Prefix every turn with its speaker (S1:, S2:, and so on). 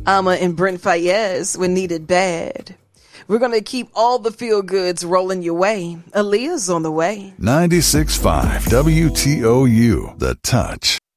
S1: Alma and Brent Fayez when needed bad. We're going to keep all the feel-goods rolling your way. Aaliyah's on the way.
S2: 96.5 WTOU, The Touch.